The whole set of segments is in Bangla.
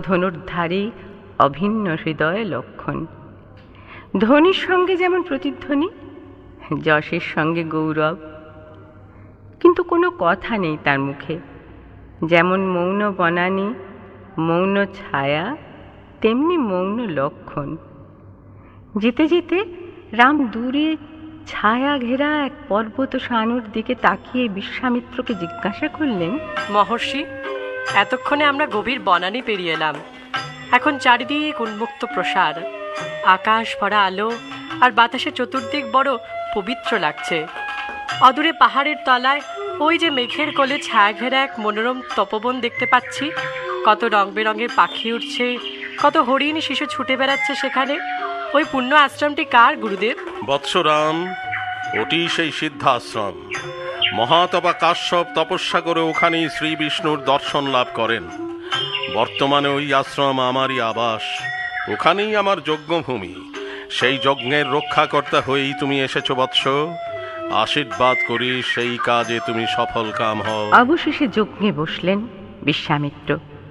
ধনুর্ধারী অভিন্ন হৃদয় লক্ষণ। ধ্বনির সঙ্গে যেমন প্রতিধ্বনি, যশের সঙ্গে গৌরব, কিন্তু কোনো কথা নেই তার মুখে। যেমন মৌন বনানী, মৌন ছায়া, তেমনি মৌন লক্ষণ। যেতে যেতে রাম দূরে ছায়া ঘেরা এক পর্বত সানুর দিকে তাকিয়ে বিশ্বামিত্রকে জিজ্ঞাসা করলেন, মহর্ষি, এতক্ষণে আমরা গভীর বনানী পেরিয়ে এলাম। এখন চারিদিক উন্মুক্ত প্রসার, আকাশ ভরা আলো, আর বাতাসে চতুর্দিক বড় পবিত্র লাগছে। অদূরে পাহাড়ের তলায় ওই যে মেঘের কোলে ছায়া ঘেরা এক মনোরম তপবন দেখতে পাচ্ছি। কত রং বেরঙের পাখি উঠছে, কত হরিণ শিশু ছুটে বেড়াচ্ছে সেখানে। ওই পুণ্য আশ্রমটি কার, গুরুদেব? বৎসরাম, ওটি সেই সিদ্ধাশ্রম। মহাতপা কাশ্যপ তপস্যা করে ওখানেই শ্রী বিষ্ণুর দর্শন লাভ করেন। বর্তমানে ওই আশ্রম আমারই আবাস, ওখানেই আমার যজ্ঞভূমি। সেই যজ্ঞের রক্ষাকর্তা হয়েই তুমি এসেছো বৎস। আশীর্বাদ করি সেই কাজে তুমি সফল কাম হও। অবশেষে যজ্ঞে বসলেন বিশ্বামিত্র।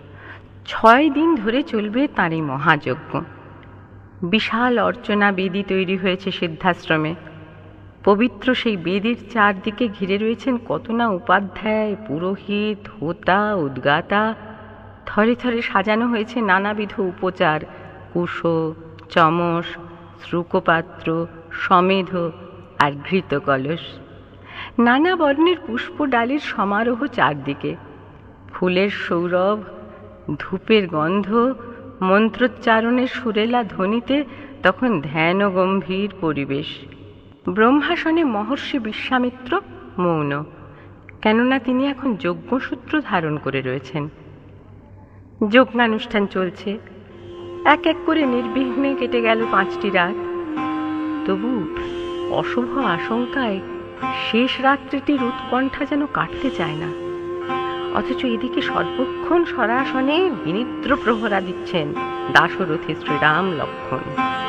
6 দিন ধরে চলবে তার এই মহাযজ্ঞ। বিশাল অর্চনা বেদী তৈরি হয়েছে সিদ্ধাশ্রমে। পবিত্র সেই বেদির চারদিকে ঘিরে রয়েছেন কত না উপাধ্যায়, পুরোহিত, হোতা, উদ্গাতা। থরে থরে সাজানো হয়েছে নানাবিধ উপচার, কুশো, চমস, শ্রুকপাত্র, সমেধ আর ঘৃত কলস। নানা বর্ণের পুষ্প ডালির সমারোহ চারদিকে। ফুলের সৌরভ, ধূপের গন্ধ, মন্ত্রোচ্চারণের সুরেলা ধ্বনিতে তখন ধ্যান ও গম্ভীর পরিবেশ। ব্রহ্মাসনে মহর্ষি বিশ্বামিত্র মৌন, কেননা তিনি এখন যজ্ঞসূত্র ধারণ করে রয়েছেন। যজ্ঞানুষ্ঠান চলছে। এক এক করে নির্বিঘ্নে কেটে গেল 5টি রাত। তবু অশুভ আশঙ্কায় শেষ রাত্রিটির উৎকণ্ঠা যেন কাটতে চায় না। অথচ এদিকে সর্বক্ষণ সরাসনে বিনিদ্র প্রহরা দিচ্ছেন দাশরথী শ্রীরাম লক্ষ্মণ।